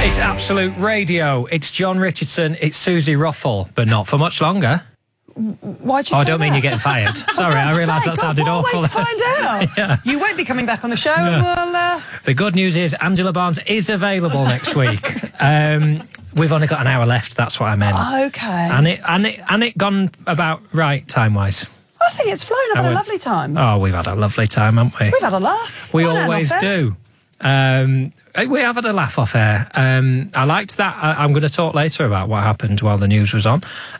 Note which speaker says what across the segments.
Speaker 1: It's Absolute Radio. It's John Richardson. It's Susie Ruffle, but not for much longer.
Speaker 2: Why'd you say
Speaker 1: I don't mean you're getting fired. Sorry, I realised that sounded awful.
Speaker 2: What a way to find out.
Speaker 1: Yeah.
Speaker 2: You won't be coming back on the show. Yeah.
Speaker 1: The good news is Angela Barnes is available next week. We've only got an hour left. That's what I meant.
Speaker 2: Okay.
Speaker 1: And it gone about right time-wise.
Speaker 2: I think it's flown. I've had a lovely time.
Speaker 1: Oh, we've had a lovely time, haven't we?
Speaker 2: We've had a laugh.
Speaker 1: We always do. We have had a laugh off air. I liked that. I'm going to talk later about what happened while the news was on.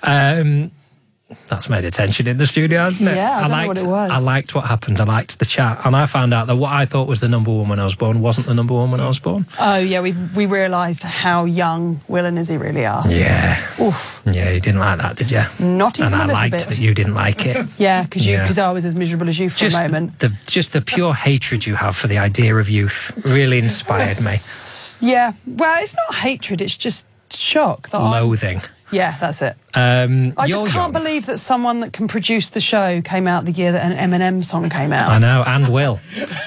Speaker 1: That's made attention in the studio, hasn't it?
Speaker 2: Yeah, I don't know what it was.
Speaker 1: I liked what happened. I liked the chat. And I found out that what I thought was the number one when I was born wasn't the number one when I was born.
Speaker 2: Oh, yeah, we realised how young Will and Izzy really are.
Speaker 1: Yeah.
Speaker 2: Oof.
Speaker 1: Yeah, you didn't like that, did you?
Speaker 2: Not even a little bit.
Speaker 1: And I liked that you didn't like it.
Speaker 2: Yeah, because I was as miserable as you for a moment.
Speaker 1: Just the pure hatred you have for the idea of youth really inspired me.
Speaker 2: Yeah. Well, it's not hatred, it's just shock.
Speaker 1: Loathing.
Speaker 2: Yeah, that's it. I just can't believe that someone that can produce the show came out the year that an Eminem song came out.
Speaker 1: I know, and will.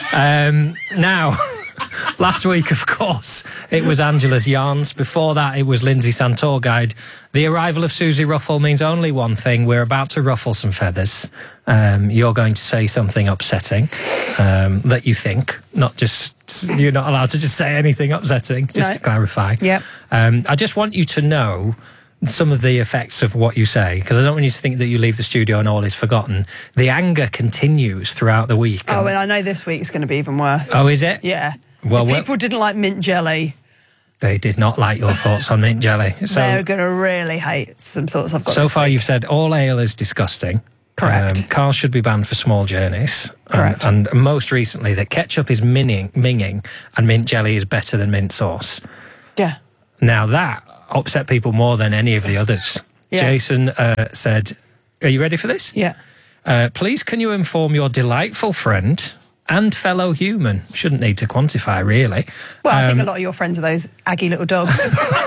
Speaker 1: Now, last week, of course, it was Angela's Yarns. Before that, it was Lindsay Santor Guide. The arrival of Susie Ruffle means only one thing. We're about to ruffle some feathers. You're going to say something upsetting that you think, not just... You're not allowed to just say anything upsetting, just to clarify.
Speaker 2: Yep.
Speaker 1: I just want you to know some of the effects of what you say, because I don't want you to think that you leave the studio and all is forgotten. The anger continues throughout the week.
Speaker 2: Oh, and I know this week's going to be even worse.
Speaker 1: Oh, is it?
Speaker 2: Yeah.
Speaker 1: Well,
Speaker 2: if people didn't like mint jelly...
Speaker 1: They did not like your thoughts on mint jelly. So
Speaker 2: they're going to really hate some thoughts I've got
Speaker 1: so
Speaker 2: this
Speaker 1: far
Speaker 2: week.
Speaker 1: You've said all ale is disgusting.
Speaker 2: Correct.
Speaker 1: Cars should be banned for small journeys.
Speaker 2: Correct.
Speaker 1: And most recently that ketchup is minging and mint jelly is better than mint sauce.
Speaker 2: Yeah.
Speaker 1: Now that upset people more than any of the others.
Speaker 2: Yeah.
Speaker 1: Jason said, are you ready for this?
Speaker 2: Yeah.
Speaker 1: Please can you inform your delightful friend and fellow human, shouldn't need to quantify really.
Speaker 2: Well, I think a lot of your friends are those aggy little dogs.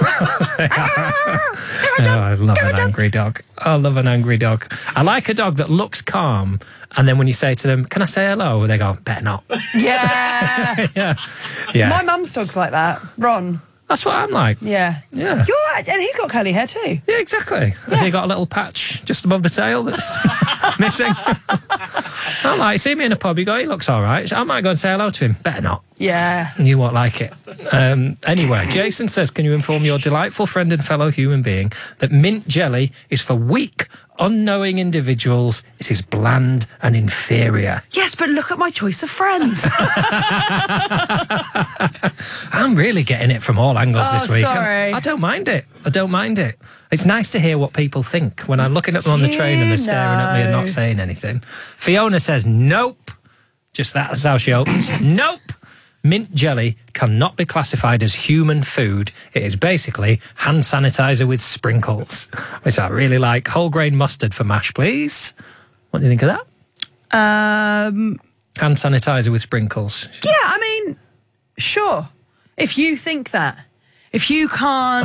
Speaker 1: I love an angry dog. I love an angry dog. I like a dog that looks calm, and then when you say to them, can I say hello? They go, better not.
Speaker 2: Yeah.
Speaker 1: Yeah.
Speaker 2: My mum's dog's like that. Ron.
Speaker 1: That's what I'm like.
Speaker 2: Yeah.
Speaker 1: Yeah.
Speaker 2: And he's got curly hair too.
Speaker 1: Yeah, exactly. Has he got a little patch just above the tail that's missing? I'm like, see me in a pub, you go, he looks all right. I might go and say hello to him. Better not.
Speaker 2: Yeah.
Speaker 1: You won't like it. Anyway, Jason says, can you inform your delightful friend and fellow human being that mint jelly is for weak, unknowing individuals? It is bland and inferior.
Speaker 2: Yes, but look at my choice of friends.
Speaker 1: I'm really getting it from all angles this week.
Speaker 2: Sorry.
Speaker 1: I don't mind it. I don't mind it. It's nice to hear what people think when I'm looking at them on the train and they're staring at me and not saying anything. Fiona says, nope. Just that's how she opens. Nope. Mint jelly cannot be classified as human food. It is basically hand sanitizer with sprinkles, which I really like. Whole grain mustard for mash, please. What do you think of that? Hand sanitizer with sprinkles.
Speaker 2: Yeah, I mean, sure. If you think that. If you can't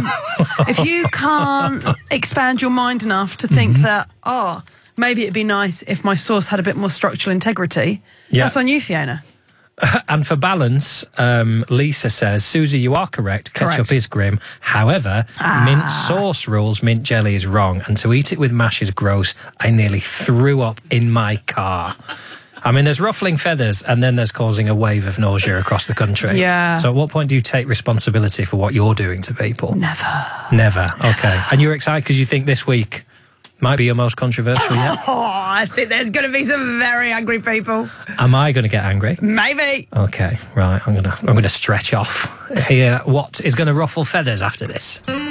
Speaker 2: expand your mind enough to think that, maybe it'd be nice if my sauce had a bit more structural integrity, that's on you, Fiona.
Speaker 1: And for balance, Lisa says, Susie, you are correct. Ketchup is grim. However, mint sauce rules mint jelly is wrong. And to eat it with mash is gross. I nearly threw up in my car. I mean, there's ruffling feathers and then there's causing a wave of nausea across the country.
Speaker 2: Yeah.
Speaker 1: So at what point do you take responsibility for what you're doing to people?
Speaker 2: Never.
Speaker 1: Okay. And you're excited because you think this week might be your most controversial yet?
Speaker 2: I think there's going to be some very angry people.
Speaker 1: Am I going to get angry?
Speaker 2: Maybe.
Speaker 1: Okay, right. I'm gonna stretch off here. What is going to ruffle feathers after this?